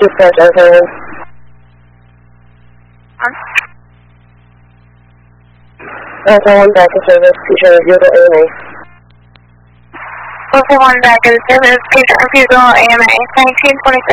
Dispatch, okay. 1 back in service, feature refusal AMA. 1 back in service, feature refusal AMA, 1926.